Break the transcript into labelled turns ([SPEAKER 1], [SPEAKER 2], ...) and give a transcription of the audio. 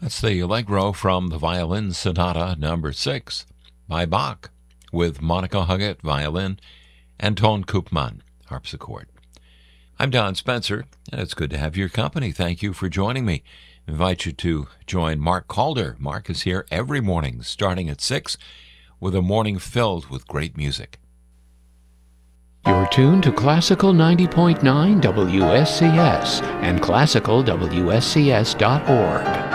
[SPEAKER 1] That's the Allegro from the Violin Sonata Number 6 by Bach, with Monica Huggett, violin, and Ton Koopman, harpsichord. I'm Don Spencer, and it's good to have your company. Thank you for joining me. I invite you to join Mark Calder. Mark is here every morning, starting at 6, with a morning filled with great music.
[SPEAKER 2] You're tuned to Classical 90.9 WSCS and classicalwscs.org.